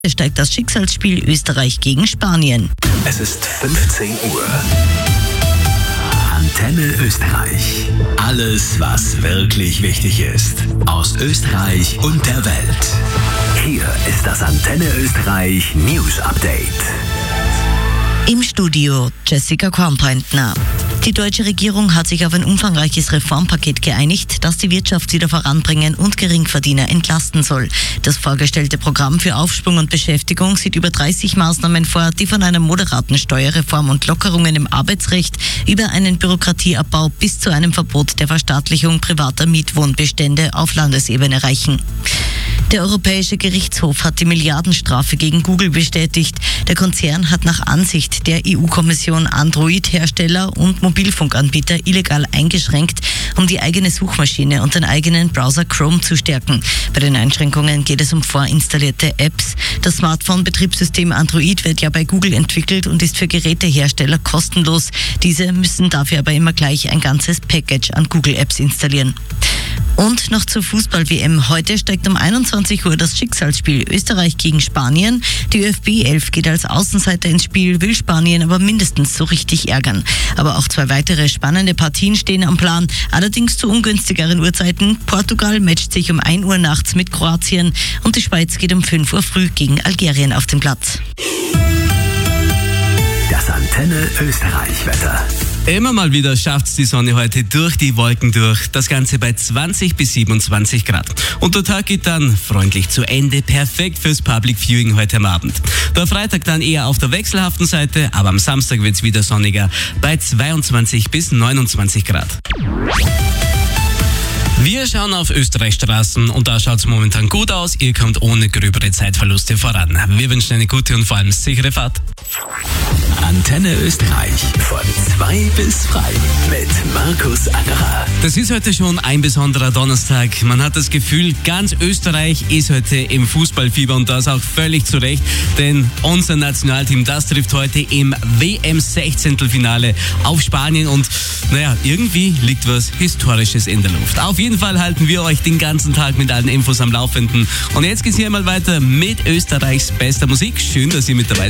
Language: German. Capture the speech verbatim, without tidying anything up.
Steigt das Schicksalsspiel Österreich gegen Spanien. Es ist fünfzehn Uhr. Antenne Österreich. Alles, was wirklich wichtig ist. Aus Österreich und der Welt. Hier ist das Antenne Österreich News Update. Im Studio Jessica Kornbreitner. Die deutsche Regierung hat sich auf ein umfangreiches Reformpaket geeinigt, das die Wirtschaft wieder voranbringen und Geringverdiener entlasten soll. Das vorgestellte Programm für Aufschwung und Beschäftigung sieht über dreißig Maßnahmen vor, die von einer moderaten Steuerreform und Lockerungen im Arbeitsrecht über einen Bürokratieabbau bis zu einem Verbot der Verstaatlichung privater Mietwohnbestände auf Landesebene reichen. Der Europäische Gerichtshof hat die Milliardenstrafe gegen Google bestätigt. Der Konzern hat nach Ansicht der E U-Kommission Android-Hersteller und Mobilfunkanbieter illegal eingeschränkt, um die eigene Suchmaschine und den eigenen Browser Chrome zu stärken. Bei den Einschränkungen geht es um vorinstallierte Apps. Das Smartphone-Betriebssystem Android wird ja bei Google entwickelt und ist für Gerätehersteller kostenlos. Diese müssen dafür aber immer gleich ein ganzes Package an Google-Apps installieren. Und noch zur Fußball-W M. Heute steigt um einundzwanzig Uhr das Schicksalsspiel Österreich gegen Spanien. Die ÖFB elf geht als Außenseiter ins Spiel, will Spanien aber mindestens so richtig ärgern. Aber auch zwei weitere spannende Partien stehen am Plan, allerdings zu ungünstigeren Uhrzeiten. Portugal matcht sich um ein Uhr nachts mit Kroatien und die Schweiz geht um fünf Uhr früh gegen Algerien auf den Platz. Das Antenne Österreich Wetter. Immer mal wieder schafft's die Sonne heute durch die Wolken durch. Das Ganze bei zwanzig bis siebenundzwanzig Grad. Und der Tag geht dann freundlich zu Ende. Perfekt fürs Public Viewing heute am Abend. Der Freitag dann eher auf der wechselhaften Seite, aber am Samstag wird's wieder sonniger bei zweiundzwanzig bis neunundzwanzig Grad. Wir schauen auf Österreichs Straßen und da schaut's momentan gut aus. Ihr kommt ohne gröbere Zeitverluste voran. Wir wünschen eine gute und vor allem sichere Fahrt. Antenne Österreich von zwei bis frei mit Markus Angerer. Das ist heute schon ein besonderer Donnerstag. Man hat das Gefühl, ganz Österreich ist heute im Fußballfieber und das auch völlig zu Recht, denn unser Nationalteam, das trifft heute im W M-Sechzehntelfinale auf Spanien und naja, irgendwie liegt was Historisches in der Luft. Auf jeden Fall halten wir euch den ganzen Tag mit allen Infos am Laufenden und jetzt geht's hier mal weiter mit Österreichs bester Musik. Schön, dass ihr mit dabei seid.